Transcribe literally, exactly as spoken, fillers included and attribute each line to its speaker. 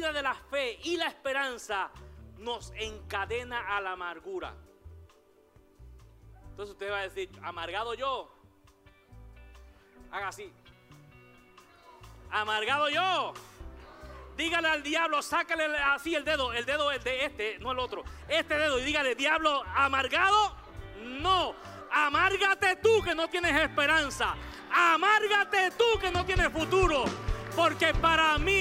Speaker 1: vida de la fe y la esperanza nos encadena a la amargura. Entonces usted va a decir, amargado yo. Haga así. Amargado yo. Dígale al diablo, sácale así el dedo, el dedo es de este, no el otro. Este dedo y dígale, diablo, amargado, no. Amárgate tú que no tienes esperanza. Amárgate tú que no tienes futuro. Porque para mí